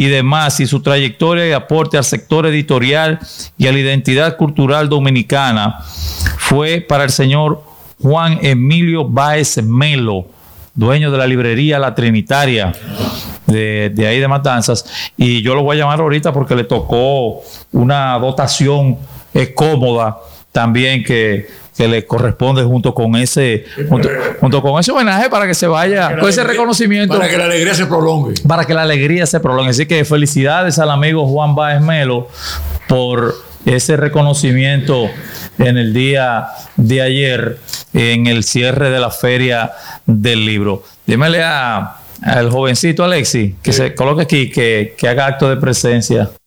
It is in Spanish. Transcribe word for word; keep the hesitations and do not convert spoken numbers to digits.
y demás, y su trayectoria y aporte al sector editorial y a la identidad cultural dominicana fue para el señor Juan Emilio Báez Melo, dueño de la librería La Trinitaria, de, de ahí de Matanzas, y yo lo voy a llamar ahorita porque le tocó una dotación eh, cómoda también que, que le corresponde junto con ese junto, junto con ese homenaje para que se vaya, con ese alegría, reconocimiento. Para que la alegría se prolongue. Para que la alegría se prolongue. Así que felicidades al amigo Juan Báez Melo por ese reconocimiento en el día de ayer, en el cierre de la Feria del Libro. Dímele a, al jovencito Alexis, que sí. se coloque aquí, que, que haga acto de presencia.